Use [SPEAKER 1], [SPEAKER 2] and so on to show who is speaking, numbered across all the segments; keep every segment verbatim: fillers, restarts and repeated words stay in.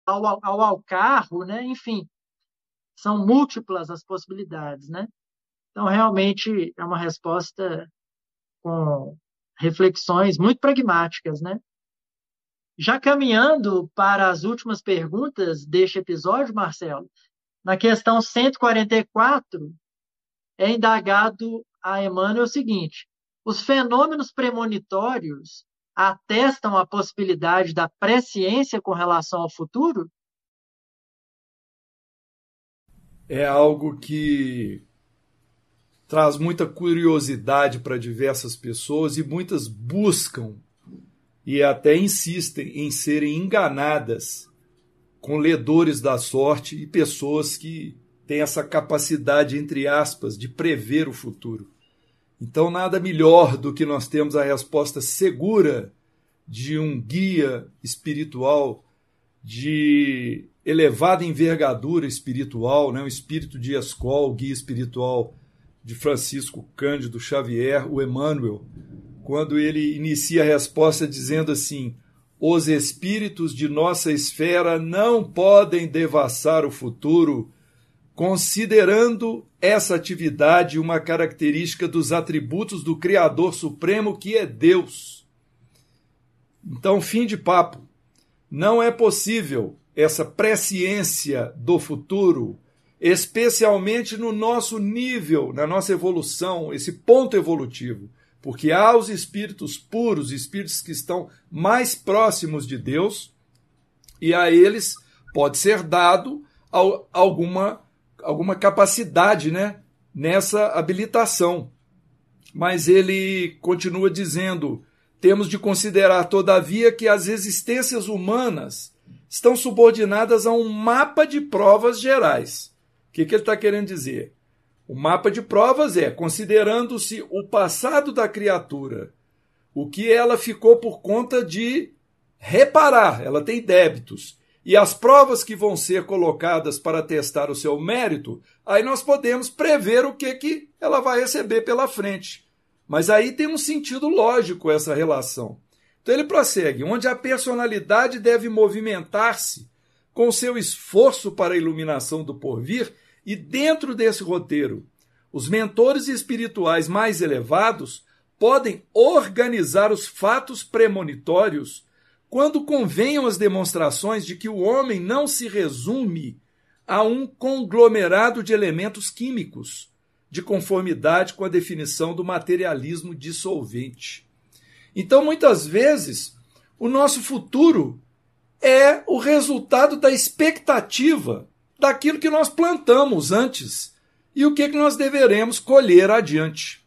[SPEAKER 1] ao, ao, ao carro, né? Enfim, são múltiplas as possibilidades, né? Então, realmente, é uma resposta com reflexões muito pragmáticas, né? Já caminhando para as últimas perguntas deste episódio, Marcelo, na questão cento e quarenta e quatro, é indagado a Emmanuel o seguinte: os fenômenos premonitórios atestam a possibilidade da presciência com relação ao futuro?
[SPEAKER 2] É algo que traz muita curiosidade para diversas pessoas e muitas buscam e até insistem em serem enganadas com ledores da sorte e pessoas que têm essa capacidade, entre aspas, de prever o futuro. Então, nada melhor do que nós termos a resposta segura de um guia espiritual de elevada envergadura espiritual, né? O espírito de Escol, o guia espiritual de Francisco Cândido Xavier, o Emmanuel, quando ele inicia a resposta dizendo assim: os espíritos de nossa esfera não podem devassar o futuro, considerando essa atividade uma característica dos atributos do Criador Supremo, que é Deus. Então, fim de papo. Não é possível essa presciência do futuro, especialmente no nosso nível, na nossa evolução, esse ponto evolutivo. Porque há os espíritos puros, espíritos que estão mais próximos de Deus, e a eles pode ser dado alguma, alguma capacidade, né, nessa habilitação. Mas ele continua dizendo: temos de considerar, todavia, que as existências humanas estão subordinadas a um mapa de provas gerais. O que, que ele está querendo dizer? O mapa de provas é, considerando-se o passado da criatura, o que ela ficou por conta de reparar, ela tem débitos, e as provas que vão ser colocadas para testar o seu mérito, aí nós podemos prever o que, que ela vai receber pela frente. Mas aí tem um sentido lógico essa relação. Então ele prossegue: onde a personalidade deve movimentar-se com seu esforço para a iluminação do porvir, e dentro desse roteiro, os mentores espirituais mais elevados podem organizar os fatos premonitórios quando convenham as demonstrações de que o homem não se resume a um conglomerado de elementos químicos, de conformidade com a definição do materialismo dissolvente. Então, muitas vezes, o nosso futuro é o resultado da expectativa daquilo que nós plantamos antes e o que nós deveremos colher adiante.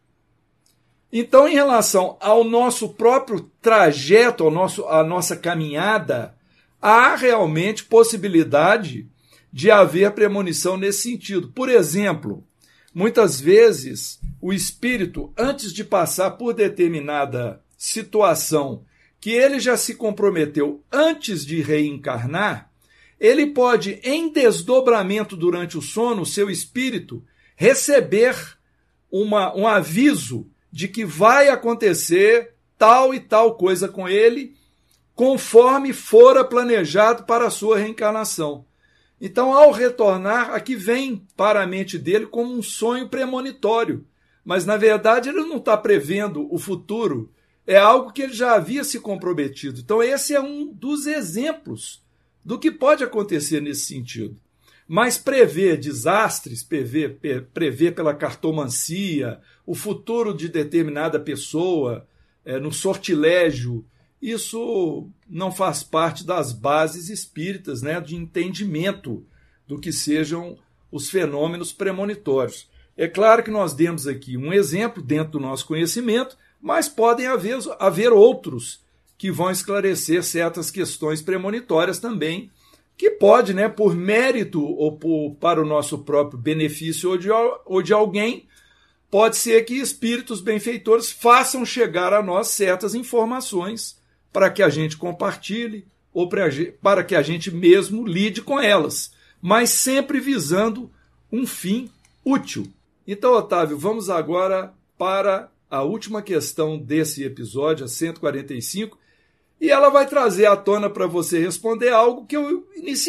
[SPEAKER 2] Então, em relação ao nosso próprio trajeto, ao nosso, à nossa caminhada, há realmente possibilidade de haver premonição nesse sentido. Por exemplo, muitas vezes o espírito, antes de passar por determinada situação que ele já se comprometeu antes de reencarnar, ele pode, em desdobramento durante o sono, o seu espírito receber uma, um aviso de que vai acontecer tal e tal coisa com ele, conforme fora planejado para a sua reencarnação. Então, ao retornar, aqui vem para a mente dele como um sonho premonitório. Mas, na verdade, ele não está prevendo o futuro, é algo que ele já havia se comprometido. Então, esse é um dos exemplos do que pode acontecer nesse sentido. Mas prever desastres, prever, prever pela cartomancia, o futuro de determinada pessoa, é, no sortilégio, isso não faz parte das bases espíritas, né, de entendimento do que sejam os fenômenos premonitórios. É claro que nós demos aqui um exemplo dentro do nosso conhecimento, mas podem haver, haver outros que vão esclarecer certas questões premonitórias também, que pode, né, por mérito ou por, para o nosso próprio benefício ou de, ou de alguém, pode ser que espíritos benfeitores façam chegar a nós certas informações para que a gente compartilhe ou para que a gente mesmo lide com elas, mas sempre visando um fim útil. Então, Otávio, vamos agora para a última questão desse episódio, a cento e quarenta e cinco, e ela vai trazer à tona para você responder algo que eu iniciei